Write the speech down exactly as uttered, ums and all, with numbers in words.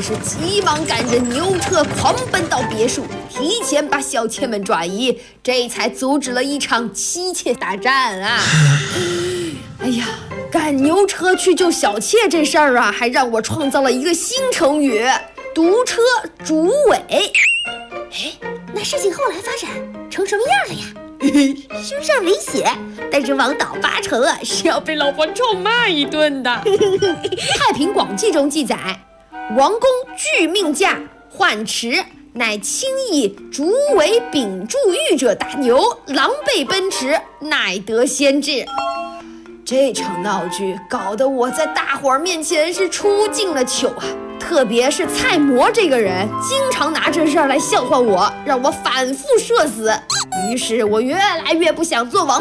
于是急忙赶着牛车狂奔到别墅，提前把小妾们转移，这才阻止了一场妻妾大战啊！哎呀，赶牛车去救小妾这事儿啊，还让我创造了一个新成语——毒车逐尾。 哎，那事情后来发展成什么样了呀？身上没血，但是王导八成啊是要被老婆臭骂一顿的。 《太平广记》中记载，王公拒命驾，涣驰，乃轻易逐尾秉柱御者大牛，狼狈奔驰，乃得先至。这场闹剧搞得我在大伙儿面前是出尽了糗啊！特别是蔡模这个人，经常拿这事儿来笑话我，让我反复社死。于是我越来越不想做王